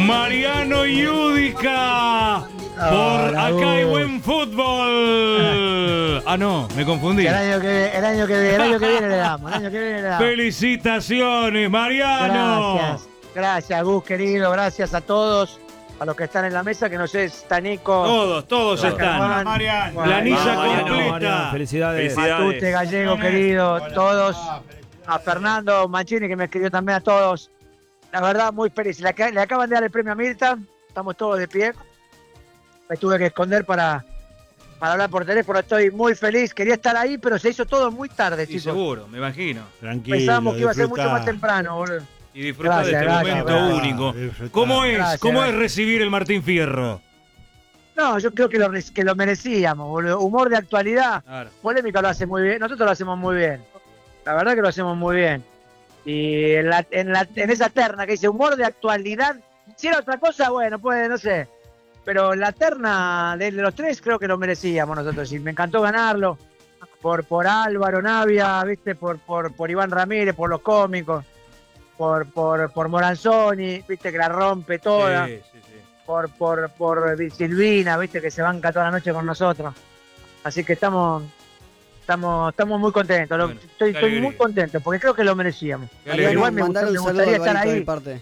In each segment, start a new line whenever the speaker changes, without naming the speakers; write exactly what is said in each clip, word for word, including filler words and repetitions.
Mariano Yudica. Por acá hay buen fútbol. Ah, no, me confundí.
El año que, el año que, viene, el año que viene le damos. El año que viene le damos.
Felicitaciones, Mariano.
Gracias, gracias, Gus, querido. Gracias a todos. A los que están en la mesa, que no sé, está Nico.
Todos, todos
Juan,
están.
Mariano.
Planilla
Mariano,
completa.
Mariano, felicidades.
Matute, Gallego, querido. Todos. A Fernando Mancini, que me escribió también, a todos. La verdad, muy feliz. Le, ac- le acaban de dar el premio a Mirta. Estamos todos de pie. Me tuve que esconder para, para hablar por teléfono. Estoy muy feliz. Quería estar ahí, pero se hizo todo muy tarde,
Sí,
chicos.
seguro, me imagino.
Tranquilo.
Pensábamos que iba a ser
disfrutá.
mucho más temprano, boludo.
Y disfrutar
Gracias,
de este
gracias,
momento
gracias.
único.
Disfrutá.
¿Cómo es?
Gracias,
¿Cómo
gracias.
es recibir el Martín Fierro?
No, yo creo que lo, que lo merecíamos, boludo. Humor de actualidad.
Claro.
Polémica lo hace muy bien. Nosotros lo hacemos muy bien. La verdad que lo hacemos muy bien. Y en, la, en, la, en esa terna que dice humor de actualidad, si era otra cosa, bueno, pues no sé. Pero la terna de los tres creo que lo merecíamos nosotros. Y me encantó ganarlo. Por, por Álvaro Navia, ¿viste? Por, por, por Iván Ramírez, por los cómicos. Por, por, por Moranzoni, ¿viste? Que la rompe toda.
Sí, sí, sí.
Por, por, por Silvina, ¿viste? Que se banca toda la noche con nosotros. Así que estamos... Estamos, estamos muy contentos, lo-
Bueno,
estoy,
qué
estoy
alegría.
muy contento, porque creo que lo merecíamos.
Qué alegría.
Igual me, gustó-
mandale
me
un saludo
gustaría
a
estar
Alvarito de
ahí.
mi parte.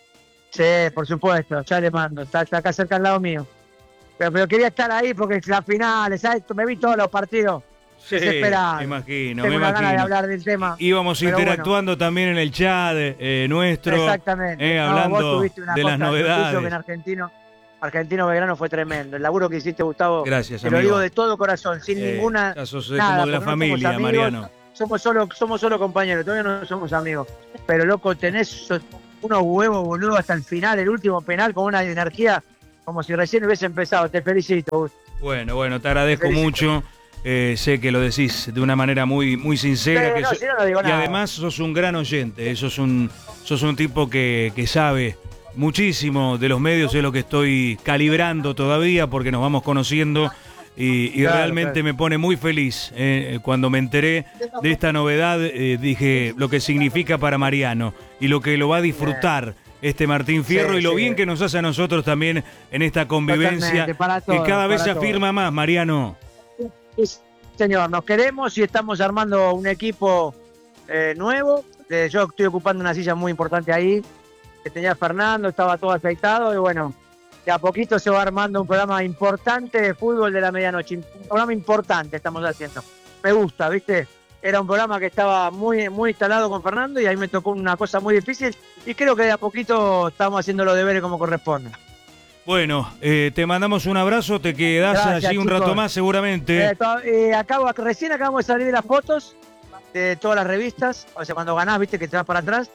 Sí, por supuesto, ya le mando, está, está acá cerca al lado mío. Pero, pero quería estar ahí porque es la final, ¿sabes? Me vi todos los partidos.
Sí,
Desesperado.
me imagino,
Tengo
me
una gana de
imagino.
hablar del tema.
Íbamos
pero
interactuando también en el chat eh, nuestro,
Exactamente.
eh,
No, vos
hablando
tuviste una
de las
cosa, lo tuyo
novedades.
que en Argentino, Argentino Belgrano fue tremendo. El laburo que hiciste, Gustavo,
Gracias,
te lo
amigo.
digo de todo corazón, sin
Eh,
ninguna...
ya sos, eh,
nada,
como de la
porque no somos
familia,
amigos.
Mariano.
Somos solo, somos solo compañeros, todavía no somos amigos. Pero loco, tenés sos- unos huevos, boludo, hasta el final, el último penal con una energía como si recién hubiese empezado. Te felicito, Gus.
Bueno, bueno, te agradezco
Felicito.
mucho. Eh, sé que lo decís de una manera muy, muy sincera.
Sí,
que
no,
so-
si no, no digo
y
nada.
además sos un gran oyente. eh, Sos un, sos un tipo que, que sabe muchísimo de los medios. Es lo que estoy calibrando todavía porque nos vamos conociendo. Y, y
Claro,
realmente
claro.
me pone muy feliz. eh, cuando me enteré de esta novedad, eh, dije lo que significa para Mariano y lo que lo va a disfrutar este Martín Fierro
Sí,
y lo
sí.
bien que nos hace a nosotros también en esta convivencia
Totalmente, para
que
todos,
cada vez se
para
afirma más, Mariano.
Sí, señor, nos queremos y estamos armando un equipo eh, nuevo. Eh, yo estoy ocupando una silla muy importante ahí, que tenía Fernando, estaba todo aceitado y bueno, de a poquito se va armando un programa importante de fútbol de la medianoche. Un programa importante estamos haciendo. Me gusta, ¿viste? Era un programa que estaba muy, muy instalado con Fernando y ahí me tocó una cosa muy difícil y creo que de a poquito estamos haciendo los deberes como corresponde.
Bueno, eh, te mandamos un abrazo, te quedás
Gracias,
allí un
chicos.
rato más seguramente.
Eh, to- eh, acabo, recién acabamos de salir de las fotos de todas las revistas, o sea, cuando ganás, viste que te vas para atrás.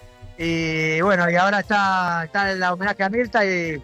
Y bueno, y ahora está, está el homenaje a Mirta y,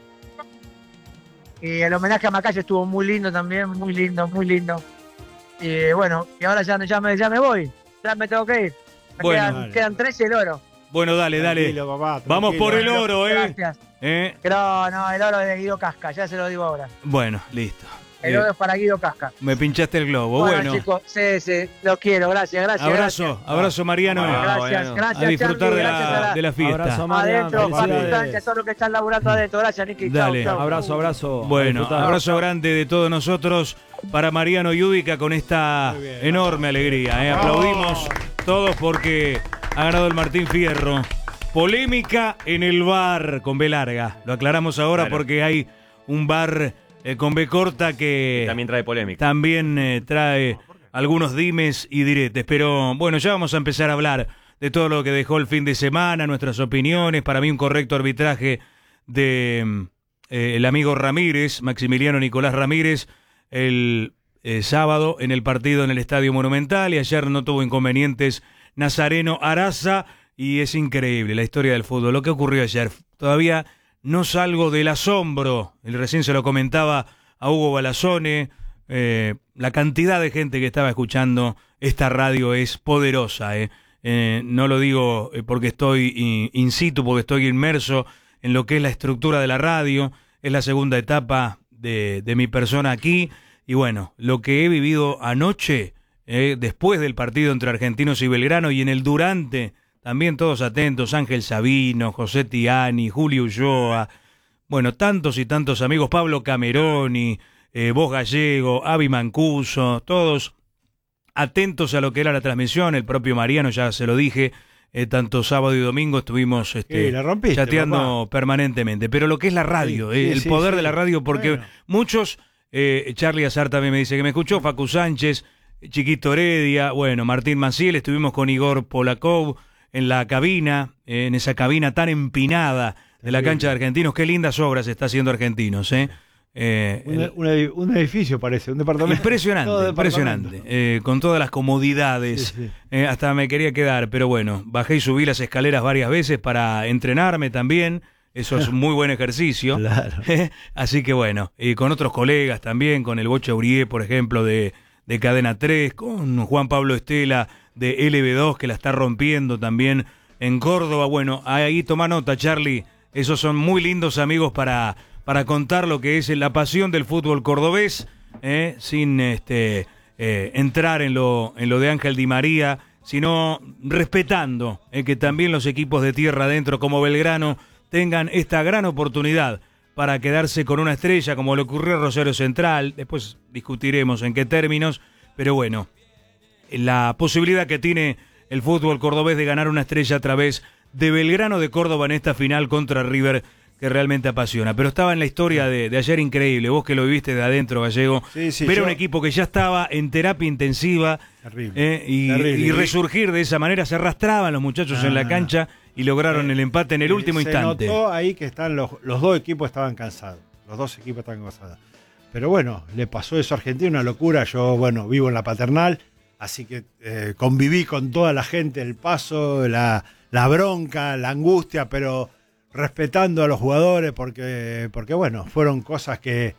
y el homenaje a Macaya estuvo muy lindo también, muy lindo, muy lindo. Y bueno, y ahora ya, ya, me, ya me voy, ya me tengo que ir. Me
Bueno,
quedan,
dale.
quedan tres y el oro.
Bueno, dale, dale.
Tranquilo, papá,
Vamos
tranquilo.
por el oro, ¿eh?
Gracias.
¿eh?
Pero no, el oro es de Guido Casca, ya se lo digo ahora.
Bueno, listo.
El
Eh,
oro es para Guido Casca.
me pinchaste el globo. Bueno,
chicos, sí, sí, los quiero, gracias, gracias.
abrazo,
gracias.
abrazo Mariano.
Gracias,
bueno.
gracias.
A disfrutar
Charlie,
de
gracias a
la, de la fiesta.
Abrazo, Mariano.
Adentro, Fabi
Felicidades.
Sánchez, todos los que están laburando adentro. Gracias, Niki. Chau,
Dale.
chau.
Abrazo, abrazo. A
Bueno,
disfrutar.
abrazo grande de todos nosotros para Mariano Yudica con esta
Muy bien.
enorme alegría. ¿eh? Aplaudimos todos porque ha ganado el Martín Fierro. Polémica en el bar con B larga. Lo aclaramos ahora
Claro.
porque hay un bar eh, con B corta que
También trae polémica.
también eh, trae algunos dimes y diretes. Pero bueno, ya vamos a empezar a hablar de todo lo que dejó el fin de semana, nuestras opiniones. Para mí un correcto arbitraje de mm, eh, el amigo Ramírez, Maximiliano Nicolás Ramírez, el eh, sábado en el partido en el Estadio Monumental, y ayer no tuvo inconvenientes Nazareno Araza, y es increíble la historia del fútbol. Lo que ocurrió ayer, todavía no salgo del asombro. El recién se lo comentaba a Hugo Balazone. Eh, la cantidad de gente que estaba escuchando esta radio es poderosa. Eh. Eh, no lo digo eh, porque estoy in, in situ, porque estoy inmerso en lo que es la estructura de la radio. Es la segunda etapa de, de mi persona aquí. Y bueno, lo que he vivido anoche, eh, después del partido entre Argentinos y Belgrano, y en el durante, también todos atentos, Ángel Sabino, José Tiani, Julio Ulloa, bueno, tantos y tantos amigos, Pablo Cameroni, eh, Vos Gallego, Avi Mancuso, todos atentos a lo que era la transmisión, el propio Mariano, ya se lo dije, eh, tanto sábado y domingo estuvimos este,
sí, la rompiste,
chateando
papá.
permanentemente, pero lo que es la radio,
sí,
eh,
sí,
el
sí,
poder
sí.
de la radio, porque
Bueno.
muchos, eh, Charlie Azar también me dice que me escuchó, Facu Sánchez, Chiquito Heredia, bueno, Martín Maciel, estuvimos con Igor Polakov en la cabina, eh, en esa cabina tan empinada de la cancha de Argentinos. Qué lindas obras está haciendo Argentinos, ¿eh? eh
Un,
el,
un, un edificio parece, un departamento.
Impresionante,
Todo
impresionante, eh, con todas las comodidades,
sí, sí.
Eh, hasta me quería quedar, pero bueno, bajé y subí las escaleras varias veces para entrenarme también, eso es un muy buen ejercicio,
Claro.
Así que bueno, y con otros colegas también, con el Bocha Urié, por ejemplo, de, de Cadena tres, con Juan Pablo Estela de L B dos, que la está rompiendo también en Córdoba. Bueno, ahí toma nota, Charlie, esos son muy lindos amigos para, para contar lo que es la pasión del fútbol cordobés, eh, sin este eh, entrar en lo, en lo de Ángel Di María, sino respetando eh, que también los equipos de tierra adentro como Belgrano tengan esta gran oportunidad para quedarse con una estrella, como le ocurrió a Rosario Central. Después discutiremos en qué términos, pero bueno, la posibilidad que tiene el fútbol cordobés de ganar una estrella a través de Belgrano de Córdoba en esta final contra River, que realmente apasiona. Pero estaba en la historia de, de ayer increíble, vos que lo viviste de adentro, Gallego,
Sí, sí,
ver a
yo-
un equipo que ya estaba en terapia intensiva
Terrible.
eh, y,
Terrible.
y resurgir de esa manera. Se arrastraban los muchachos
Ah.
en la cancha y lograron el empate en el
Eh,
último
se
instante.
notó ahí que están los, los dos equipos estaban cansados. Los dos equipos estaban cansados. Pero bueno, le pasó eso a Argentina, una locura. Yo, bueno, vivo en la Paternal, así que eh, conviví con toda la gente, el paso, la, la bronca, la angustia, pero respetando a los jugadores, porque, porque bueno, fueron cosas que,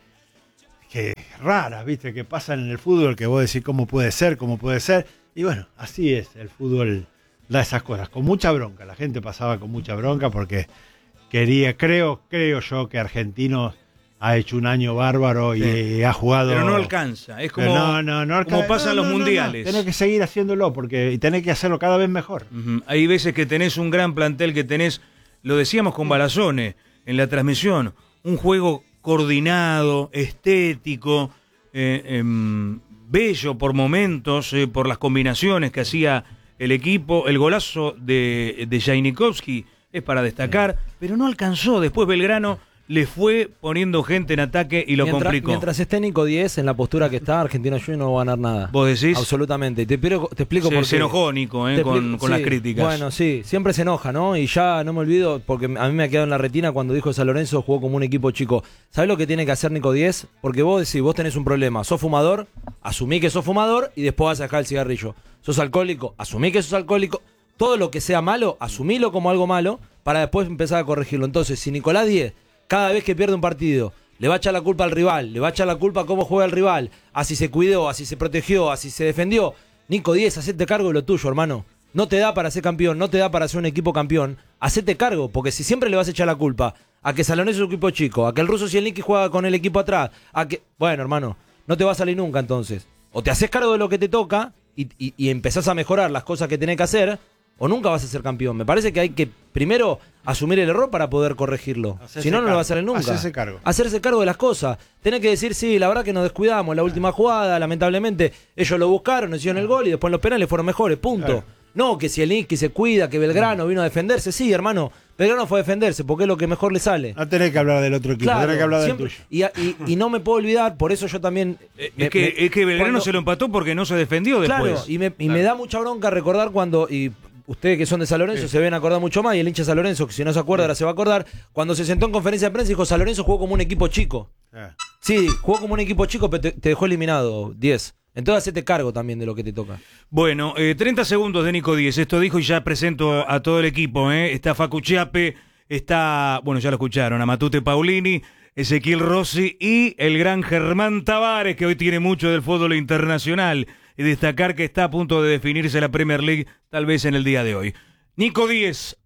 que raras, ¿viste? Que pasan en el fútbol, que vos decís cómo puede ser, cómo puede ser. Y bueno, así es, el fútbol da esas cosas, con mucha bronca. La gente pasaba con mucha bronca porque quería, creo, creo yo que Argentinos ha hecho un año bárbaro y
Sí.
ha jugado.
Pero no alcanza, es como,
Pero no, no, no alcanza-
como pasa en
no,
los
no, no, no.
mundiales.
Tenés que seguir haciéndolo porque, y tenés que hacerlo cada vez mejor.
Ujú. Hay veces que tenés un gran plantel, que tenés, lo decíamos con Balazone en la transmisión, un juego coordinado, estético, eh, em, bello por momentos, eh, por las combinaciones que hacía el equipo. El golazo de, de Jainikowski es para destacar, pero no alcanzó. Después Belgrano le fue poniendo gente en ataque y lo
mientras,
complicó.
Mientras esté Nico diez en la postura que está, Argentina Junior no va a ganar nada.
¿Vos decís?
Absolutamente. Te, pero- te explico
Se,
por
se
qué.
enojó Nico eh,
Te
con,
explico-
con
sí,
las críticas.
Bueno, sí, siempre se enoja, ¿no? Y ya no me olvido, porque a mí me ha quedado en la retina cuando dijo San Lorenzo jugó como un equipo chico. ¿Sabés lo que tiene que hacer Nico diez? Porque vos decís, vos tenés un problema, sos fumador, asumí que sos fumador y después vas a dejar el cigarrillo. Sos alcohólico, asumí que sos alcohólico. Todo lo que sea malo, asumilo como algo malo para después empezar a corregirlo. Entonces, si Nicolás diez, cada vez que pierde un partido, le va a echar la culpa al rival, le va a echar la culpa a cómo juega el rival, a si se cuidó, a si se protegió, a si se defendió. Nico diez, hacete cargo de lo tuyo, hermano. No te da para ser campeón, no te da para ser un equipo campeón. Hacete cargo, porque si siempre le vas a echar la culpa a que San Lorenzo es un equipo chico, a que el ruso Cielniki juega con el equipo atrás, a que... Bueno, hermano, no te va a salir nunca entonces. O te haces cargo de lo que te toca y, y, y empezás a mejorar las cosas que tenés que hacer, o nunca vas a ser campeón. Me parece que hay que primero asumir el error para poder corregirlo.
Hacerse
Si no, no lo
cargo.
va a hacer nunca.
Hacerse cargo.
Hacerse cargo de las cosas. Tenés que decir, sí, la verdad que nos descuidamos. La última jugada, lamentablemente, ellos lo buscaron, hicieron el gol y después en los penales fueron mejores. Punto.
Claro.
No, que si el Nicky se cuida, que Belgrano vino a defenderse. Sí, hermano, Belgrano fue a defenderse porque es lo que mejor le sale.
No tenés que hablar del otro equipo, tenés que hablar del
siempre-
tuyo.
y, y- y no me puedo olvidar, por eso yo también...
Eh,
me-
es, que,
me-
es que Belgrano
cuando-
se lo empató porque no se defendió después.
Claro, y me, y me da mucha bronca recordar cuando, y ustedes que son de San Lorenzo
Sí.
se ven acordar mucho más, y el hincha de San Lorenzo, que si no se acuerda ahora se va a acordar, cuando se sentó en conferencia de prensa y dijo, San Lorenzo jugó como un equipo chico.
Ah.
Sí, jugó como un equipo chico, pero te, te dejó eliminado, diez. Entonces hacete cargo también de lo que te toca.
Bueno, eh, treinta segundos de Nico diez. Esto dijo y ya presento a todo el equipo. ¿eh? Está Facu Chiape, está, bueno, ya lo escucharon, a Matute Paulini, Ezequiel Rossi y el gran Germán Tavares, que hoy tiene mucho del fútbol internacional. Y destacar que está a punto de definirse la Premier League, tal vez en el día de hoy. Nico diez.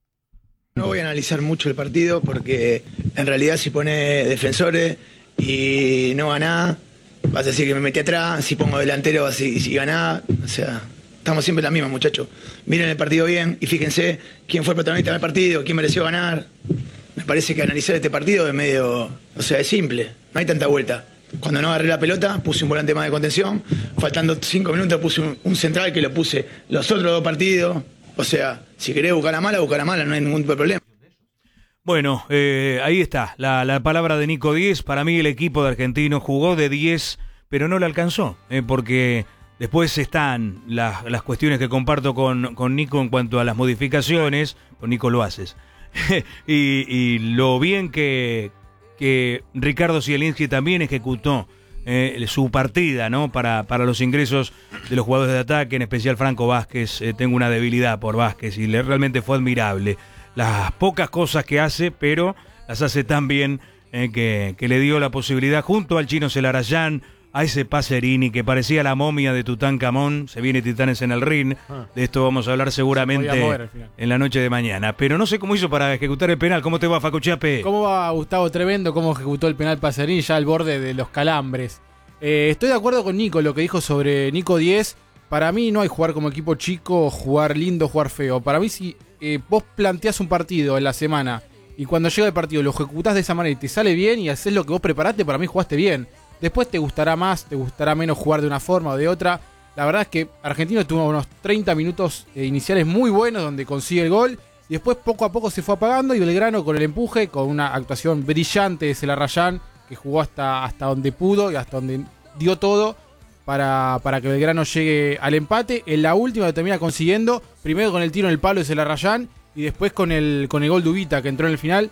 No voy a analizar mucho el partido porque en realidad si pone defensores y no ganás, vas a decir que me metí atrás, si pongo delantero si, si ganás, o sea, estamos siempre en la misma, muchachos. Miren el partido bien y fíjense quién fue el protagonista del partido, quién mereció ganar. Me parece que analizar este partido es medio, o sea, es simple, no hay tanta vuelta. Cuando no agarré la pelota, puse un volante más de contención, faltando cinco minutos puse un, un central que lo puse los otros dos partidos. O sea, si querés buscar la mala, buscar la mala, no hay ningún problema.
Bueno, eh, ahí está, la, la palabra de Nico Díez. Para mí el equipo de Argentinos jugó de diez, pero no le alcanzó, eh, porque después están las, las cuestiones que comparto con, con Nico en cuanto a las modificaciones. Con Nico lo haces. y, y lo bien que, que Ricardo Zielinski también ejecutó eh, su partida, ¿no? Para, para los ingresos de los jugadores de ataque, en especial Franco Vázquez. Eh, tengo una debilidad por Vázquez y le, realmente fue admirable las pocas cosas que hace, pero las hace tan bien eh, que, que le dio la posibilidad junto al Chino Celarayán, a ese Pacerini que parecía la momia de Tutankamón. Se viene Titanes en el ring. Ah. De esto vamos a hablar seguramente en la noche de mañana. Pero no sé cómo hizo para ejecutar el penal. ¿Cómo te va, Facu Chiape?
¿Cómo va, Gustavo? Tremendo cómo ejecutó el penal Pacerini ya al borde de los calambres. Eh, estoy de acuerdo con Nico, lo que dijo sobre Nico Díez. Para mí no hay jugar como equipo chico, jugar lindo, jugar feo. Para mí si eh, vos planteás un partido en la semana y cuando llega el partido lo ejecutás de esa manera y te sale bien y haces lo que vos preparaste, para mí jugaste bien. Después te gustará más, te gustará menos jugar de una forma o de otra. La verdad es que Argentino tuvo unos treinta minutos eh, iniciales muy buenos donde consigue el gol. Y después poco a poco se fue apagando y Belgrano con el empuje, con una actuación brillante de Celarayán, que jugó hasta, hasta donde pudo y hasta donde dio todo para, para que Belgrano llegue al empate. En la última lo termina consiguiendo, primero con el tiro en el palo de Celarayán y después con el, con el gol de Ubita que entró en el final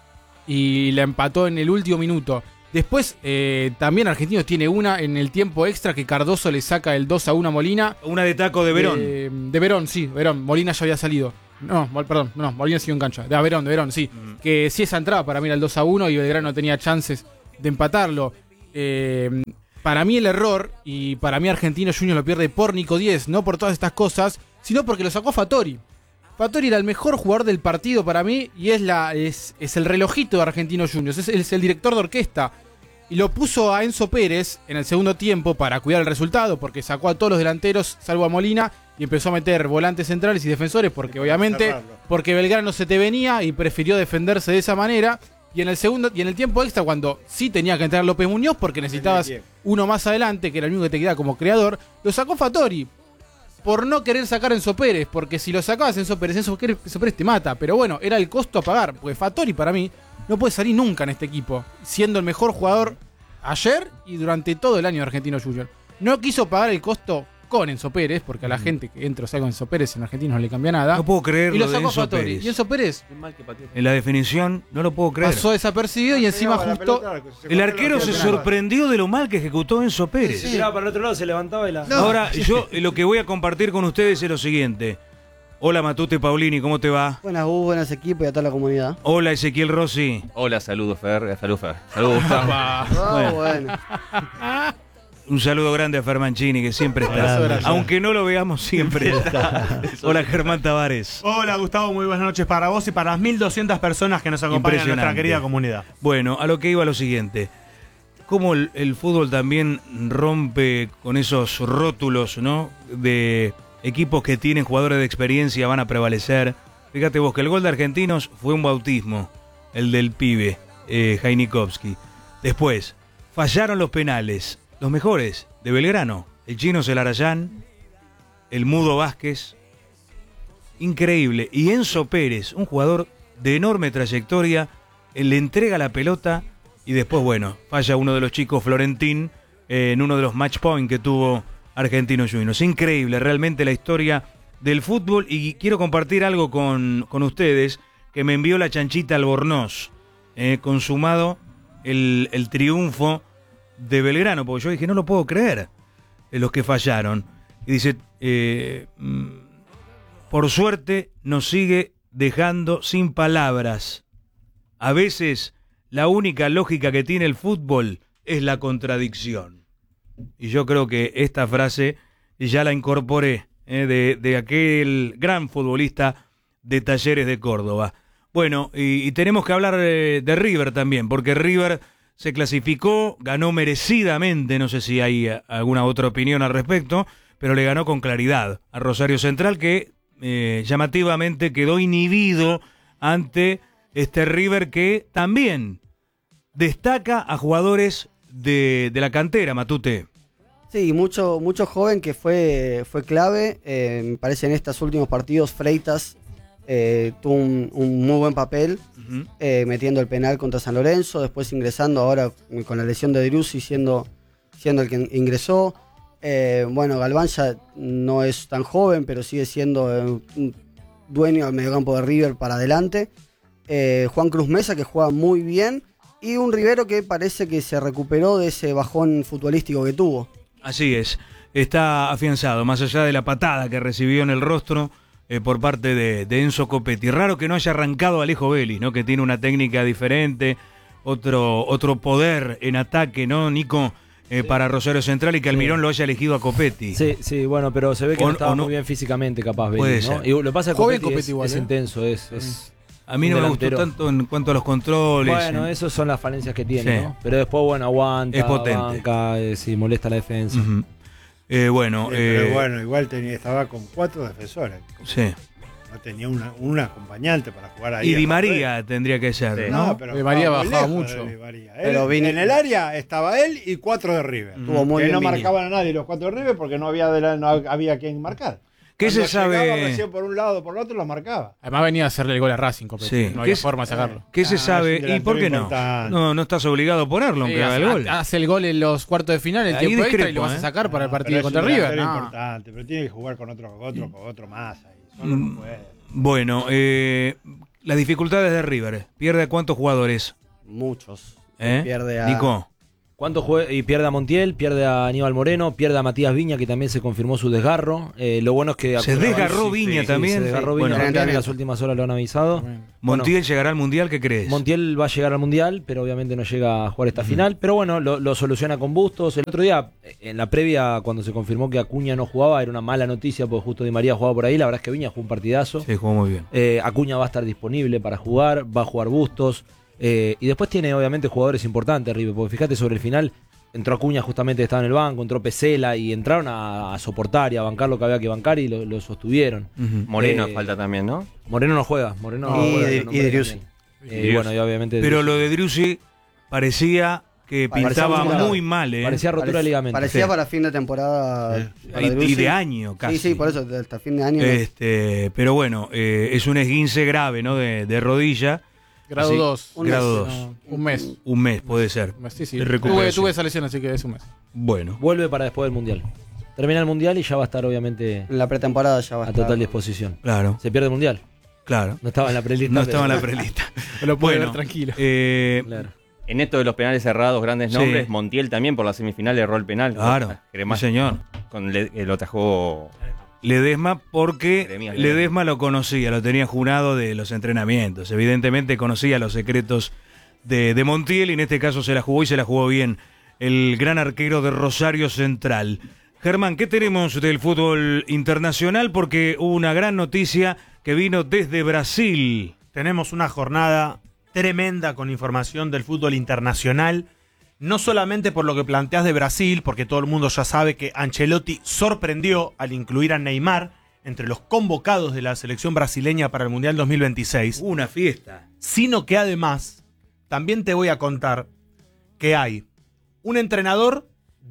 y la empató en el último minuto. Después, eh, también Argentinos tiene una en el tiempo extra que Cardoso le saca el dos a uno a Molina.
Una de taco de Verón.
Eh, de Verón, sí, Verón. Molina ya había salido. No, perdón, no, Molina siguió en cancha. De Verón, de Verón, sí. Mm. Que si esa entraba para mí era el dos a uno y Belgrano tenía chances de empatarlo. Eh, para mí el error, y para mí Argentinos Juniors lo pierde por Nico Díez, no por todas estas cosas, sino porque lo sacó Fattori. Fattori era el mejor jugador del partido para mí y es, la, es, es el relojito de Argentinos Juniors, es, es el director de orquesta. Y lo puso a Enzo Pérez en el segundo tiempo para cuidar el resultado, porque sacó a todos los delanteros, salvo a Molina, y empezó a meter volantes centrales y defensores, porque obviamente, porque Belgrano se te venía y prefirió defenderse de esa manera. Y en el segundo, y en el tiempo extra, cuando sí tenía que entrar López Muñoz, porque necesitabas uno más adelante, que era el único que te quedaba como creador, lo sacó Fattori. Por no querer sacar a Enzo Pérez, porque si lo sacabas a Enzo Pérez, Enzo Pérez, Enzo Pérez te mata. Pero bueno, era el costo a pagar, porque Fattori para mí no puede salir nunca en este equipo, siendo el mejor jugador ayer y durante todo el año de Argentinos Juniors. No quiso pagar el costo con Enzo Pérez, porque a la gente que entra o salga con Enzo Pérez en Argentinos no le cambia nada.
No puedo creerlo.
Y lo sacó
de Enzo
Fattori.
Pérez.
Y Enzo Pérez,
en la definición, no lo puedo creer.
Pasó desapercibido y encima justo...
El arquero se sorprendió de lo mal que ejecutó Enzo Pérez.
Se tiraba para el otro lado, se levantaba y la...
No. Ahora, yo lo que voy a compartir con ustedes es lo siguiente. Hola Matute Paulini, ¿cómo te va?
Buenas, Hugo, buenas equipos y a toda la comunidad.
Hola Ezequiel Rossi.
Hola, saludos Fer, saludos Fer. Saludos Gustavo.
Oh, bueno.
Un saludo grande a Fer Mancini, que siempre está. Gracias. Aunque no lo veamos, siempre está. Hola Germán Tavares.
Hola Gustavo, muy buenas noches para vos y para las mil doscientas personas que nos acompañan en nuestra querida comunidad.
Bueno, a lo que iba lo siguiente. Cómo el, el fútbol también rompe con esos rótulos, ¿no? De equipos que tienen jugadores de experiencia van a prevalecer. Fíjate vos que el gol de Argentinos fue un bautismo, el del pibe, eh, Jainikovski. Después, fallaron los penales, los mejores de Belgrano, el Chino Celarayán, el Mudo Vázquez, increíble. Y Enzo Pérez, un jugador de enorme trayectoria, él le entrega la pelota y después, bueno, falla uno de los chicos, Florentín, eh, en uno de los match point que tuvo Argentinos Juniors. Increíble realmente la historia del fútbol y quiero compartir algo con, con ustedes que me envió la Chanchita Albornoz, eh, consumado el, el triunfo de Belgrano, porque yo dije, no lo puedo creer, eh, los que fallaron. Y dice, eh, por suerte nos sigue dejando sin palabras. A veces la única lógica que tiene el fútbol es la contradicción. Y yo creo que esta frase ya la incorporé eh, de, de aquel gran futbolista de Talleres de Córdoba. Bueno, y, y tenemos que hablar eh, de River también, porque River se clasificó, ganó merecidamente, no sé si hay alguna otra opinión al respecto, pero le ganó con claridad a Rosario Central, que eh, llamativamente quedó inhibido ante este River que también destaca a jugadores de, de la cantera, Matute.
Sí, mucho, mucho joven que fue, fue clave. Eh, me parece en estos últimos partidos Freitas eh, tuvo un, un muy buen papel, uh-huh. eh, metiendo el penal contra San Lorenzo, después ingresando ahora con la lesión de Driussi siendo, siendo el que ingresó. Eh, bueno, Galván ya no es tan joven, pero sigue siendo eh, un dueño del mediocampo de River para adelante. Eh, Juan Cruz Mesa, que juega muy bien, y un Rivero que parece que se recuperó de ese bajón futbolístico que tuvo.
Así es, está afianzado, más allá de la patada que recibió en el rostro eh, por parte de, de Enzo Copetti. Raro que no haya arrancado Alejo Vélez, ¿no? Que tiene una técnica diferente, otro, otro poder en ataque, ¿no, Nico? Eh, sí. Para Rosario Central y que Almirón sí. lo haya elegido a Copetti.
Sí, sí, bueno, pero se ve que
o,
no estaba
no,
muy bien físicamente capaz Vélez,
puede
¿no?
ser.
Y lo que pasa es que Copetti,
Copetti
es,
igual,
es
¿eh?
intenso, es... es
a mí no me
delantero.
gustó tanto en cuanto a los controles.
Bueno,
en...
esas son las falencias que tiene,
sí.
¿no? Pero después, bueno, aguanta,
es potente.
banca, eh, sí, molesta la defensa.
Uh-huh. eh, bueno,
sí,
eh...
pero bueno, igual tenía, estaba con cuatro defensores.
Sí.
No tenía una, un acompañante para jugar ahí.
Y Di María tendría que ser,
sí.
¿no?
no pero
Di María bajaba mucho.
Él,
pero vine...
En el área estaba él y cuatro de River.
Mm. Tuvo muy
que
bien
no
Vini.
marcaban a nadie los cuatro de River porque no había, de la, no había quien marcar.
¿Qué
Cuando
se sabe?
Recién por un lado o por el otro los marcaba.
Además venía a hacerle el gol a Racing, Copetti.
Sí.
No había
¿Qué
forma de sacarlo.
¿Qué
ah,
se sabe? ¿Y por qué no? no? No estás obligado a ponerlo, aunque
sí,
haga
hace,
el gol.
Hace el gol en los cuartos de final, el
Ahí
tiempo
discrepo,
extra, y lo vas
¿eh?
a sacar para
no,
el partido contra
es un
River.
No.
importante,
pero tiene que jugar con otro, con otro, con otro más. Ahí. Solo no puede.
Bueno, eh, las dificultades de River. ¿Pierde a cuántos jugadores?
Muchos.
¿Eh?
Pierde a...
Nico.
¿Cuánto jue- y pierde a Montiel, pierde a Aníbal Moreno, pierde a Matías Viña, que también se confirmó su desgarro. Eh, lo bueno es que...
Se desgarró
sí,
Viña
sí,
también.
Sí, se desgarró
sí.
Viña
Bueno,
también, en las últimas horas lo han avisado.
¿Montiel
bueno,
llegará al Mundial? ¿Qué crees?
Montiel va a llegar al Mundial, pero obviamente no llega a jugar esta uh-huh. final. Pero bueno, lo, lo soluciona con Bustos. El otro día, en la previa, cuando se confirmó que Acuña no jugaba, era una mala noticia porque justo Di María jugaba por ahí. La verdad es que Viña jugó un partidazo.
Sí, jugó muy bien.
Eh, Acuña va a estar disponible para jugar, va a jugar Bustos. Eh, y después tiene obviamente jugadores importantes, River, porque fíjate sobre el final... Entró Acuña, justamente estaba en el banco, entró Pesela y entraron a, a soportar y a bancar lo que había que bancar y lo, lo sostuvieron.
Uh-huh. Moreno
eh,
falta también, ¿no?
Moreno no juega, Moreno no,
y,
juega.
Y, y de Driussi.
Eh, bueno, y obviamente
Pero lo de Driussi parecía que pintaba
parecía
muy mal, ¿eh?
Parecía rotura
Parec-
de ligamento.
Parecía
sí.
para fin de temporada.
Sí.
Para
Y,
Driussi.
y de año casi.
Sí, sí, por eso, hasta fin de año.
Este, pero bueno, eh, es un esguince grave, ¿no? De, de rodilla.
Grado dos.
Un
Grado
mes.
dos.
No, un mes.
Un mes puede ser.
Un mes, sí, sí.
De
Tuve,
recuperación.
tuve esa lesión, así que es un mes.
Bueno.
Vuelve para después del Mundial. Termina el Mundial y ya va a estar obviamente
En la pretemporada ya va a
a
estar.
total disposición.
Claro,
Se pierde el Mundial.
claro.
No estaba en la prelista.
No
pero-
estaba en la prelista.
Me lo puede
Bueno,
ver tranquilo.
Eh,
Claro.
En esto de los penales cerrados, grandes
Sí.
nombres, Montiel también por la semifinal erró el penal.
Claro,
Crema-
sí, señor.
Con le- eh, lo atajó.
Ledesma porque
Jeremías
Ledesma lo conocía, lo tenía jurado de los entrenamientos. Evidentemente conocía los secretos de, de Montiel y en este caso se la jugó y se la jugó bien el gran arquero de Rosario Central. Germán, ¿qué tenemos del fútbol internacional? Porque hubo una gran noticia que vino desde Brasil.
Tenemos una jornada tremenda con información del fútbol internacional. No solamente por lo que planteas de Brasil, porque todo el mundo ya sabe que Ancelotti sorprendió al incluir a Neymar entre los convocados de la selección brasileña para el Mundial dos mil veintiséis.
Una fiesta.
Sino que además, también te voy a contar que hay un entrenador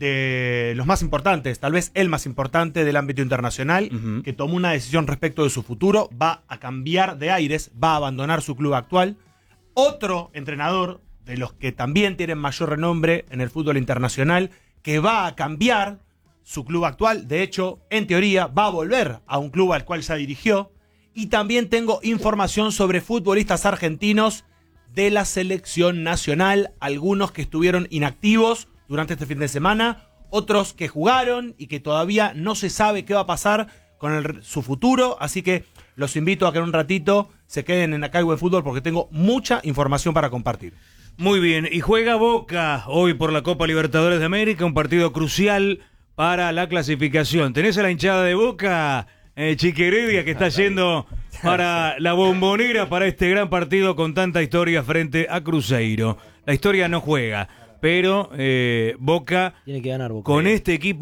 de los más importantes, tal vez el más importante del ámbito internacional,
Uh-huh.
que tomó una decisión respecto de su futuro, va a cambiar de aires, va a abandonar su club actual. Otro entrenador de los que también tienen mayor renombre en el fútbol internacional, que va a cambiar su club actual, de hecho, en teoría, va a volver a un club al cual ya dirigió. Y también tengo información sobre futbolistas argentinos de la selección nacional, algunos que estuvieron inactivos durante este fin de semana, otros que jugaron y que todavía no se sabe qué va a pasar con el, su futuro, así que los invito a que en un ratito se queden en Acá hay Buen Fútbol porque tengo mucha información para compartir.
Muy bien, y juega Boca hoy por la Copa Libertadores de América, un partido crucial para la clasificación. ¿Tenés a la hinchada de Boca, eh, Chiqueredia, que está yendo para la Bombonera para este gran partido con tanta historia frente a Cruzeiro? La historia no juega, pero eh, Boca,
Tiene que ganar Boca.
con este equipo,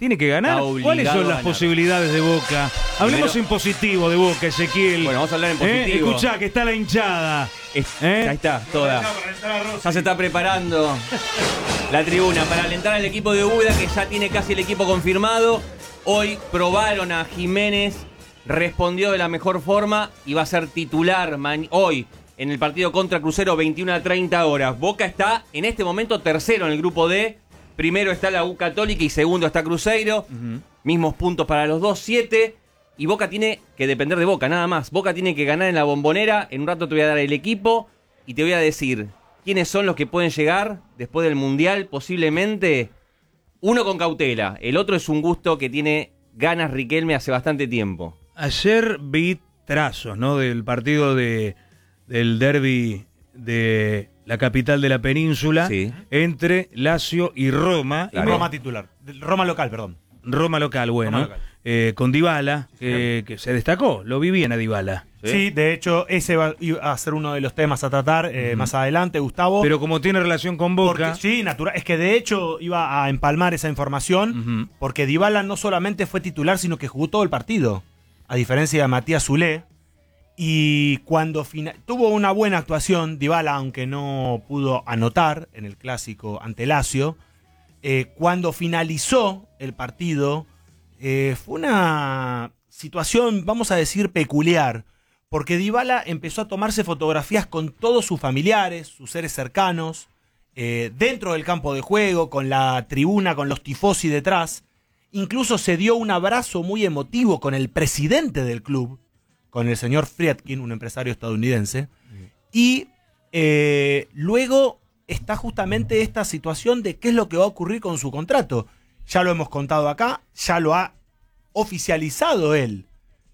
tiene que ganar.
Está obligado
¿Cuáles son
a
las
ganar.
posibilidades de Boca? Hablemos
Primero-
en positivo de Boca, Ezequiel.
Bueno, vamos a hablar en
¿Eh?
positivo.
Escuchá, que está la hinchada.
Es-
¿Eh?
Ahí está, toda. Ya se está preparando la tribuna para alentar al equipo de Úbeda, que ya tiene casi el equipo confirmado. Hoy probaron a Jiménez, respondió de la mejor forma y va a ser titular ma- hoy en el partido contra Crucero, veintiuna a treinta horas. Boca está en este momento tercero en el grupo D. Primero está la U Católica y segundo está Cruzeiro.
Ujú.
Mismos puntos para los dos, siete. Y Boca tiene que depender de Boca, nada más. Boca tiene que ganar en la Bombonera. En un rato te voy a dar el equipo y te voy a decir quiénes son los que pueden llegar después del Mundial, posiblemente. Uno con cautela, el otro es un gusto que tiene ganas Riquelme hace bastante tiempo.
Ayer vi trazos, ¿no? Del partido de del derbi de la capital de la península
Sí.
entre Lazio y Roma.
Claro.
Y me-
Roma titular. Roma local, perdón.
Roma local, bueno.
Roma local.
Eh, con Dybala, que, que se destacó. Lo vi bien a Dybala.
Sí, de hecho, ese va iba a ser uno de los temas a tratar eh, más adelante, Gustavo.
Pero como tiene relación con Boca...
Porque, sí, natural. Es que de hecho iba a empalmar esa información,
Ujú.
porque Dybala no solamente fue titular, sino que jugó todo el partido. A diferencia de Matías Zulé. Y cuando fina- tuvo una buena actuación, Dybala, aunque no pudo anotar en el clásico ante Lazio, eh, cuando finalizó el partido, eh, fue una situación, vamos a decir, peculiar. Porque Dybala empezó a tomarse fotografías con todos sus familiares, sus seres cercanos, eh, dentro del campo de juego, con la tribuna, con los tifosi detrás. Incluso se dio un abrazo muy emotivo con el presidente del club, con el señor Friedkin, un empresario estadounidense. Y eh, luego está justamente esta situación de qué es lo que va a ocurrir con su contrato. Ya lo hemos contado acá, ya lo ha oficializado él,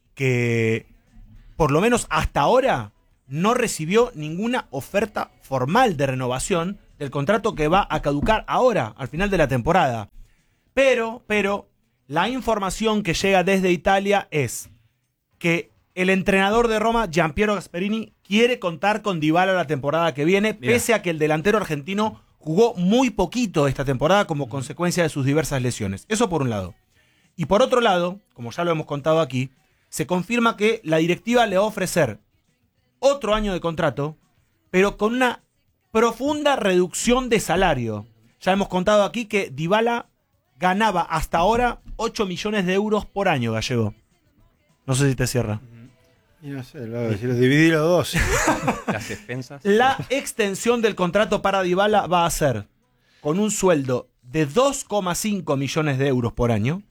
que por lo menos hasta ahora no recibió ninguna oferta formal de renovación del contrato que va a caducar ahora, al final de la temporada. Pero, pero, la información que llega desde Italia es que el entrenador de Roma, Giampiero Gasperini, quiere contar con Dybala la temporada que viene,
Bien.
pese a que el delantero argentino jugó muy poquito esta temporada como consecuencia de sus diversas lesiones. Eso por un lado. Y por otro lado, como ya lo hemos contado aquí, se confirma que la directiva le va a ofrecer otro año de contrato, pero con una profunda reducción de salario. Ya hemos contado aquí que Dybala ganaba hasta ahora ocho millones de euros por año, Gallego. No sé si te cierra.
Y no sé, lo, si lo dividí los dos.
Las expensas.
La extensión del contrato para Dybala va a ser con un sueldo de dos coma cinco millones de euros por año,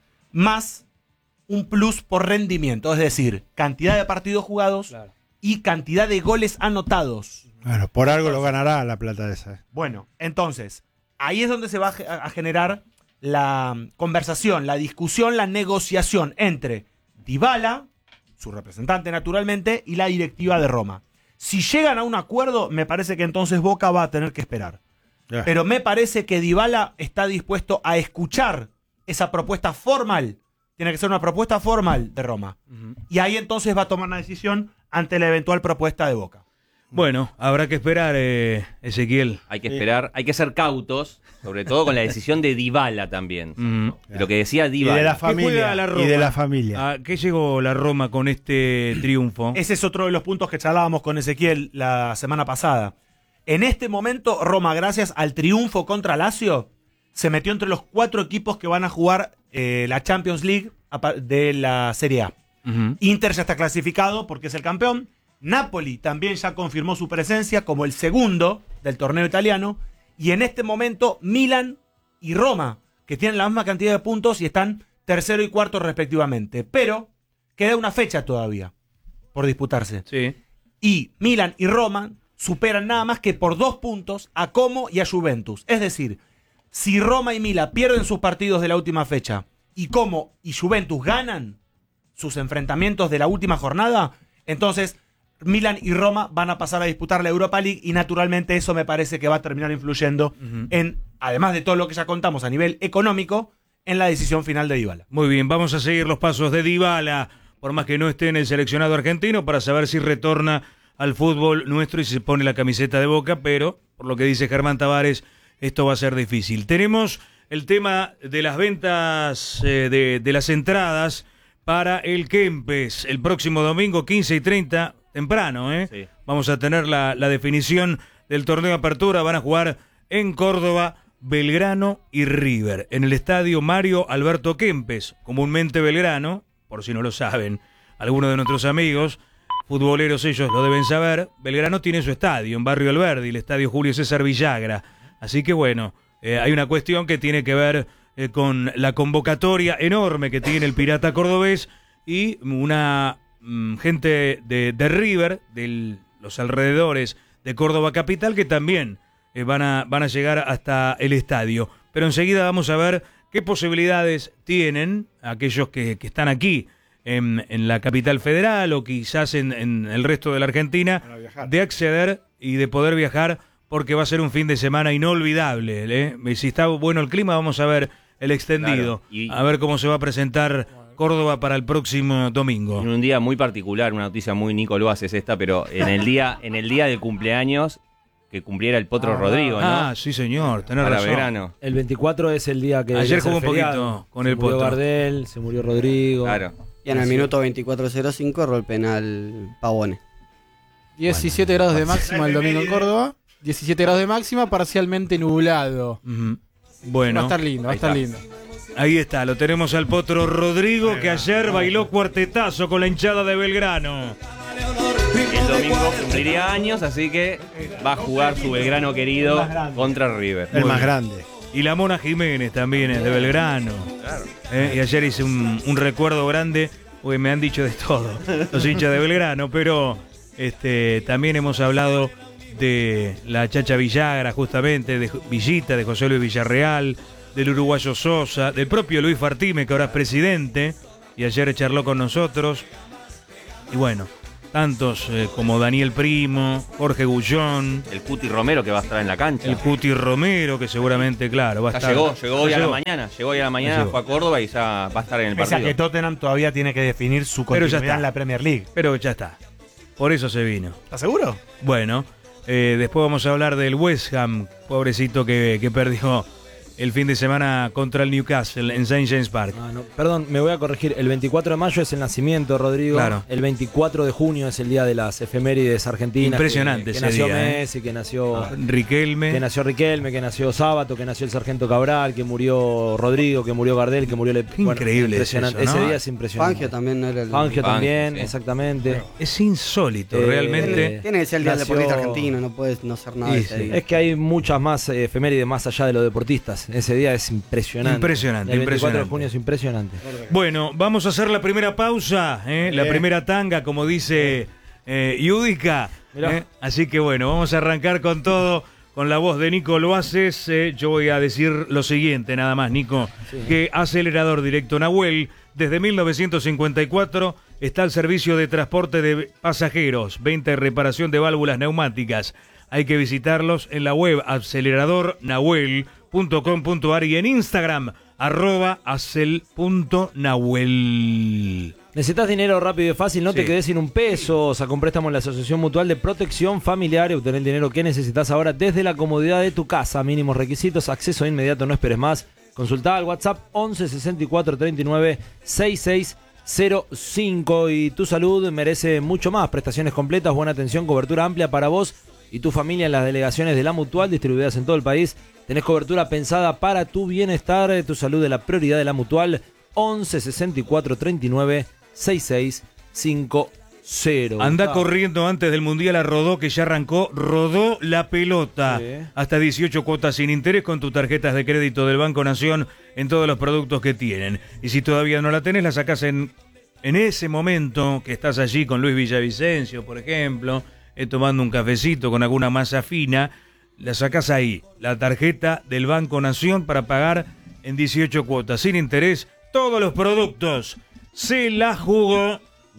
más un plus por rendimiento, es decir, cantidad de partidos jugados
Claro.
y cantidad de goles anotados.
Bueno, por algo lo ganará la plata esa.
Bueno, entonces, ahí es donde se va a ge- a generar la conversación, la discusión, la negociación entre Dybala, su representante naturalmente, y la directiva de Roma. Si llegan a un acuerdo, me parece que entonces Boca va a tener que esperar.
Ya.
Pero me parece que Dybala está dispuesto a escuchar esa propuesta formal. Tiene que ser una propuesta formal de Roma. Y ahí entonces va a tomar una decisión ante la eventual propuesta de Boca.
Bueno, habrá que esperar, eh, Ezequiel.
Hay que esperar, hay que ser cautos, sobre todo con la decisión de Dybala también.
Mm.
De lo que decía
Y de
Dybala.
la
¿Qué juega
familia.
la
Y
Roma?
de la familia.
¿A qué llegó la Roma con este triunfo?
Ese es otro de los puntos que charlábamos con Ezequiel la semana pasada. En este momento, Roma, gracias al triunfo contra Lazio, se metió entre los cuatro equipos que van a jugar eh, la Champions League a pa- de la Serie A.
Ujú.
Inter ya está clasificado porque es el campeón. Napoli también ya confirmó su presencia como el segundo del torneo italiano. Y en este momento, Milan y Roma, que tienen la misma cantidad de puntos y están tercero y cuarto respectivamente. Pero queda una fecha todavía por disputarse.
Sí.
Y Milan y Roma superan nada más que por dos puntos a Como y a Juventus. Es decir, si Roma y Milan pierden sus partidos de la última fecha y Como y Juventus ganan sus enfrentamientos de la última jornada, entonces Milan y Roma van a pasar a disputar la Europa League y naturalmente eso me parece que va a terminar influyendo
Ujú.
en, además de todo lo que ya contamos a nivel económico, en la decisión final de Dybala.
Muy bien, vamos a seguir los pasos de Dybala, por más que no esté en el seleccionado argentino, para saber si retorna al fútbol nuestro y se pone la camiseta de Boca, pero por lo que dice Germán Tavares, esto va a ser difícil. Tenemos el tema de las ventas eh, de, de las entradas para el Kempes el próximo domingo quince y treinta, temprano, ¿eh?
Sí.
Vamos a tener la, la definición del torneo de apertura. Van a jugar en Córdoba Belgrano y River, en el estadio Mario Alberto Kempes, comúnmente Belgrano, por si no lo saben, algunos de nuestros amigos futboleros, ellos lo deben saber. Belgrano tiene su estadio en Barrio Alberdi, el estadio Julio César Villagra. Así que bueno, eh, hay una cuestión que tiene que ver eh, con la convocatoria enorme que tiene el Pirata Cordobés y una mm, gente de, de River, de los alrededores de Córdoba Capital, que también eh, van, a, van a llegar hasta el estadio. Pero enseguida vamos a ver qué posibilidades tienen aquellos que, que están aquí En, en la capital federal o quizás en, en el resto de la Argentina, de acceder y de poder viajar, porque va a ser un fin de semana inolvidable, ¿eh? Si está bueno el clima, vamos a ver el extendido,
Claro, y,
a ver cómo se va a presentar Córdoba para el próximo domingo.
En un día muy particular, una noticia muy Nico Loas es esta, pero en el día, en el día del cumpleaños que cumpliera el Potro
ah,
Rodrigo, ¿no?
Ah, sí señor, tenés
Para
razón.
Belgrano.
El veinticuatro es el día que...
Ayer jugó un
feriado.
poquito con
se
el
murió
Potro.
Gardel, se murió Rodrigo.
Claro.
Y en el minuto veinticuatro cero cinco erró el penal Pavone.
diecisiete grados de máxima el domingo en Córdoba. diecisiete grados de máxima, parcialmente nublado.
Uh-huh. Bueno.
Va a estar lindo, va a estar lindo.
Ahí está, lo tenemos al Potro Rodrigo, que ayer bailó cuartetazo con la hinchada de Belgrano.
El domingo cumpliría años, así que va a jugar su Belgrano querido contra River.
El más grande.
Y la Mona Jiménez también es de Belgrano.
Claro.
Eh, y ayer hice un, un recuerdo grande, porque me han dicho de todo los hinchas de Belgrano, pero este, también hemos hablado de la Chacha Villagra, justamente, de Villita, de José Luis Villarreal, del uruguayo Sosa, del propio Luis Fartime, que ahora es presidente, y ayer charló con nosotros. Y bueno, tantos eh, como Daniel Primo, Jorge Gullón,
El Cuti Romero que va a estar en la cancha.
el Cuti Romero, que seguramente, claro, va a
Ya
estar.
llegó, llegó hoy
Ya
a la
llegó.
mañana, llegó hoy a la mañana,
llegó.
fue a Córdoba y ya va a estar en el
Pese a
partido.
que Tottenham todavía tiene que definir su
Pero ya
continuidad
está.
en la Premier League.
Pero ya está. Por eso se vino.
¿Estás seguro?
Bueno, eh, después vamos a hablar del West Ham, pobrecito que, que perdió el fin de semana contra el Newcastle en Saint James Park.
Ah, no, perdón, me voy a corregir. El veinticuatro de mayo es el nacimiento, Rodrigo.
Claro.
El veinticuatro de junio es el día de las efemérides argentinas.
Impresionante
que, que
ese
nació
día, ¿eh?
Messi, que nació...
Riquelme.
Que nació Riquelme, que nació Sábato, que nació el Sargento Cabral, que murió Rodrigo, que murió Gardel, que murió... Le...
Increíble
impresionante.
es eso, ¿no?
Ese día es impresionante.
Fangio también no era el...
Fangio también,
sí.
exactamente.
Es insólito,
Eh,
realmente.
Tiene que ser el día del
nació-
deportista argentino, no puedes no ser nada
Sí,
de ese
sí.
día.
Es que hay muchas más eh, efemérides más allá de los deportistas. Ese día es impresionante.
Impresionante,
El veinticuatro de
impresionante.
junio es impresionante.
Bueno, vamos a hacer la primera pausa, ¿eh? la
Eh.
primera tanga, como dice eh, Yudica.
Mirá.
¿eh? Así que bueno, vamos a arrancar con todo, con la voz de Nico Loaces. Eh, yo voy a decir lo siguiente, nada más, Nico,
Sí.
que Acelerador Directo Nahuel, desde mil novecientos cincuenta y cuatro, está al servicio de transporte de pasajeros, venta y reparación de válvulas neumáticas. Hay que visitarlos en la web acelerador nahuel punto com punto ar y en Instagram, arroba acel punto nahuel.
¿Necesitas dinero rápido y fácil? No
Sí.
te quedes sin un peso. Saca un préstamo en la Asociación Mutual de Protección Familiar y obtener el dinero que necesitas ahora desde la comodidad de tu casa. Mínimos requisitos, acceso inmediato, no esperes más. Consulta al WhatsApp once sesenta y cuatro treinta y nueve sesenta y seis cero cinco. Y tu salud merece mucho más. Prestaciones completas, buena atención, cobertura amplia para vos y tu familia en las delegaciones de la Mutual distribuidas en todo el país. Tenés cobertura pensada para tu bienestar. Tu salud es la prioridad de la Mutual. once sesenta y cuatro treinta y nueve sesenta y seis cincuenta.
Anda
Ah,
corriendo antes del Mundial a Rodó, que ya arrancó. Rodó la pelota.
Sí.
Hasta dieciocho cuotas sin interés con tus tarjetas de crédito del Banco Nación en todos los productos que tienen. Y si todavía no la tenés, la sacás en, en ese momento que estás allí con Luis Villavicencio, por ejemplo, eh, tomando un cafecito con alguna masa fina. La sacás ahí, la tarjeta del Banco Nación, para pagar en dieciocho cuotas sin interés todos los productos. Se la jugó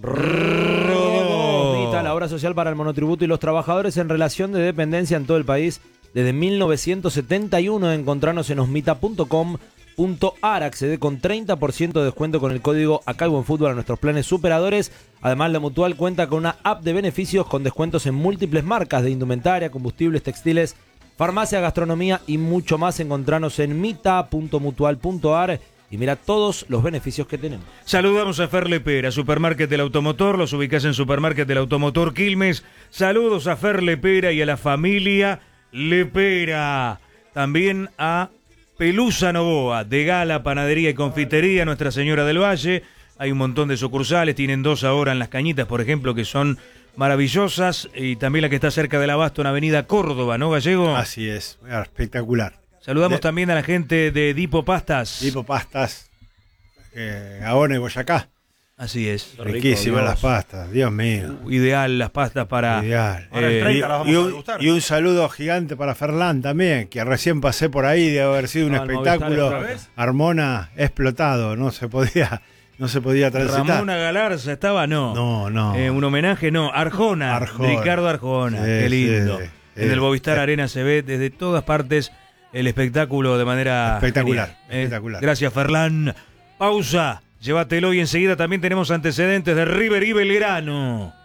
Rodó.
Vita, la obra social para el monotributo y los trabajadores en relación de dependencia en todo el país desde mil novecientos setenta y uno. Encontrarnos en osmita punto com punto ar. Accede con treinta por ciento de descuento con el código Acá hay Buen Fútbol a nuestros planes superadores. Además, la Mutual cuenta con una app de beneficios con descuentos en múltiples marcas de indumentaria, combustibles, textiles farmacia, gastronomía y mucho más. Encontranos en mita punto mutual punto ar y mira todos los beneficios que tenemos.
Saludamos a Fer Lepera, Supermarket del Automotor, los ubicás en Supermarket del Automotor Quilmes. Saludos a Fer Lepera y a la familia Lepera. También a Pelusa Novoa, de Gala, Panadería y Confitería, Nuestra Señora del Valle. Hay un montón de sucursales, tienen dos ahora en Las Cañitas, por ejemplo, que son maravillosas. Y también la que está cerca del Abasto, en Avenida Córdoba, ¿no, Gallego?
Así es, espectacular.
Saludamos
de,
también a la gente de Dipo Pastas.
Dipo Pastas, eh, Gaona y Boyacá.
Así es.
Riquísimas las pastas, Dios mío.
Uh, ideal las pastas para...
Ideal.
Ahora el treinta las vamos
y,
a
un,
degustar.
y un saludo gigante para Ferlán también, que recién pasé por ahí de haber sido un
No, el
espectáculo.
Movistar explota.
Armona explotado, no se podía, no se podía transitar.
Ramona Galarza estaba, no.
No, no.
Eh, un homenaje, no. Arjona,
Arjona.
Ricardo Arjona.
Sí,
Qué lindo.
sí,
en
sí.
el Movistar
Sí.
Arena se ve desde todas partes el espectáculo de manera
Espectacular,
genial. Eh,
espectacular.
Gracias, Ferlán. Pausa. Llévatelo y enseguida también tenemos antecedentes de River y Belgrano.